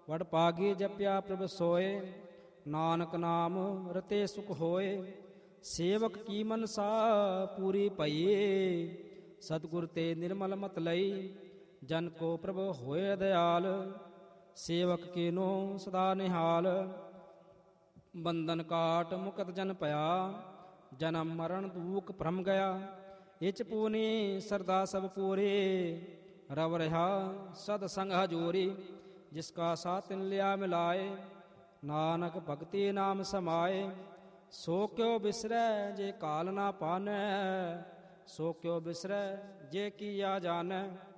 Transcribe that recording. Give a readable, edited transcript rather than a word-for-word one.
ਵਡ ਪਾਗੀ ਜਪਿਆ ਪ੍ਰਭ ਸੋਏ, ਨਾਨਕ ਨਾਮ ਰਤੇ ਸੁਖ ਹੋਏ। ਸੇਵਕ ਕੀ ਮਨਸਾ ਪੂਰੀ ਭਈਏ, ਸਤਿਗੁਰ ਤੇ ਨਿਰਮਲ ਮਤ ਲਈ। ਜਨ ਕੋ ਪ੍ਰਭ ਹੋਏ ਦਇਆਲ, ਸੇਵਕ ਕੀਨੋ ਸਦਾ ਨਿਹਾਲ। ਬੰਧਨ ਕਾਟ ਮੁਕਤ ਜਨ ਭਇਆ, ਜਨਮ ਮਰਨ ਦੂਖ ਭਰਮ ਗਿਆ। ਇਚ ਪੂਨੀ ਸਰਦਾ ਸਭ ਪੂਰੇ, ਰਵ ਰਿਹਾ ਸਦ ਸੰਗ ਹਜੂਰੀ। ਜਿਸ ਕਾ ਸਾਥ ਤਿਨ ਲਿਆ ਮਿਲਾਏ, ਨਾਨਕ ਭਗਤੀ ਨਾਮ ਸਮਾਏ। ਸੋ ਕਿਉ ਬਿਸਰੈ ਜੇ ਕਾਲ ਨਾ ਪਾਨੈ, ਸੋ ਕਿਉ ਬਿਸਰੈ ਜੇ ਕੀਆ ਜਾਣੈ।